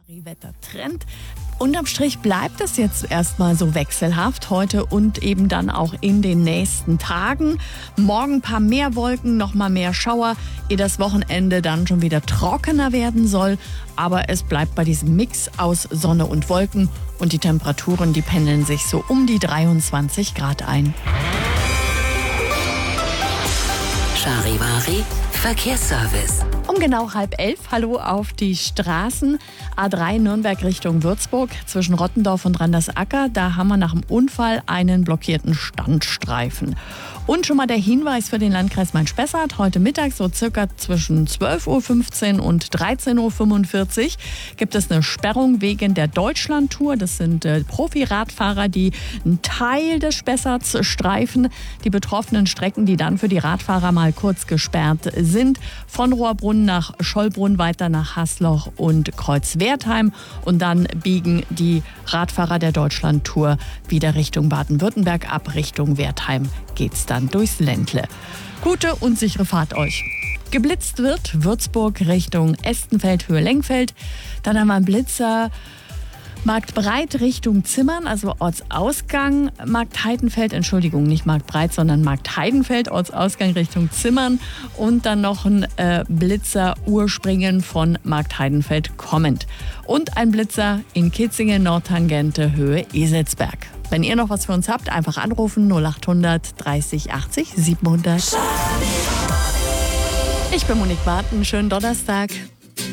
Wettertrend. Unterm Strich bleibt es jetzt erstmal so wechselhaft heute und eben dann auch in den nächsten Tagen. Morgen ein paar mehr Wolken, noch mal mehr Schauer, ehe das Wochenende dann schon wieder trockener werden soll. Aber es bleibt bei diesem Mix aus Sonne und Wolken und die Temperaturen, die pendeln sich so um die 23 Grad ein. Charivari Verkehrsservice. Um genau 10:30, hallo auf die Straßen. A3 Nürnberg Richtung Würzburg zwischen Rottendorf und Randersacker. Da haben wir nach dem Unfall einen blockierten Standstreifen. Und schon mal der Hinweis für den Landkreis Main-Spessart. Heute Mittag, so circa zwischen 12.15 Uhr und 13.45 Uhr, gibt es eine Sperrung wegen der Deutschlandtour. Das sind Profi-Radfahrer, die einen Teil des Spessarts streifen. Die betroffenen Strecken, die dann für die Radfahrer mal kurz gesperrt sind. Von Rohrbrunn nach Schollbrunn, weiter nach Hasloch und Kreuzwertheim. Und dann biegen die Radfahrer der Deutschlandtour wieder Richtung Baden-Württemberg ab. Richtung Wertheim geht's dann durchs Ländle. Gute und sichere Fahrt euch. Geblitzt wird Würzburg Richtung Estenfeld, Höhe Lengfeld. Dann haben wir einen Blitzer Marktbreit Richtung Zimmern, also Ortsausgang Marktheidenfeld, nicht Marktbreit, sondern Marktheidenfeld, Ortsausgang Richtung Zimmern und dann noch ein Blitzer Urspringen von Marktheidenfeld kommend. Und ein Blitzer in Kitzingen, Nordtangente, Höhe Eselsberg. Wenn ihr noch was für uns habt, einfach anrufen 0800 30 80 700. Ich bin Monique Barton, schönen Donnerstag.